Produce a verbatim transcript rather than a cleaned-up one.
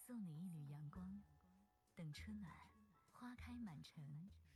送你一缕阳光，等春暖花开满城，